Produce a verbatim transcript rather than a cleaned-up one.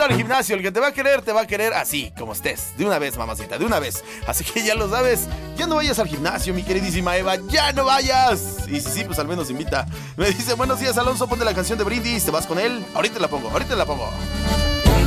invita al gimnasio. El que te va a querer, te va a querer así, como estés. De una vez, mamacita, de una vez. Así que ya lo sabes. Ya no vayas al gimnasio, mi queridísima Eva. ¡Ya no vayas! Y si sí, pues al menos invita. Me dice, buenos días, Alonso, ponte la canción de Brindis. ¿Te vas con él? Ahorita la pongo, ahorita la pongo.